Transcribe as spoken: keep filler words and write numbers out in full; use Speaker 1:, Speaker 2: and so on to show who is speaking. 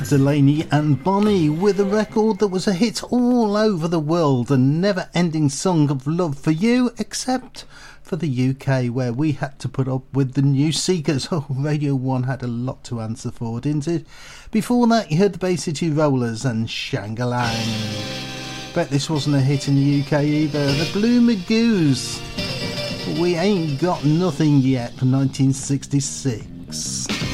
Speaker 1: Delaney and Bonnie with a record that was a hit all over the world, a never-ending song of love for you, except for the U K, where we had to put up with the New Seekers. Oh, Radio one had a lot to answer for, didn't it? Before that, you heard the Bay City Rollers and Shangalang. Bet this wasn't a hit in the U K either. The Blue Magoos, We Ain't Got Nothing Yet, from nineteen sixty-six.